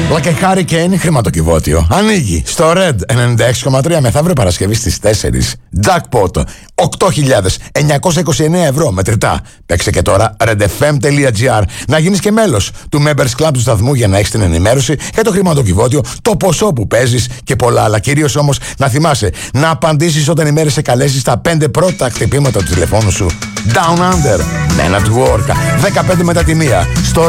Like a Hurricane χρηματοκιβώτιο. Ανοίγει στο Red 96,3 μεθαύριο Παρασκευή στις 4. Jackpot 8.929 ευρώ μετρητά. Παίξε και τώρα redfm.gr να γίνεις και μέλος του Members Club του σταθμού για να έχεις την ενημέρωση για το χρηματοκιβώτιο, το ποσό που παίζεις και πολλά άλλα. Κυρίως όμως να θυμάσαι να απαντήσεις όταν η μέρα σε καλέσει στα 5 πρώτα χτυπήματα του τηλεφώνου σου. Down Under, Men at Work, 15 μετά τη 1 στο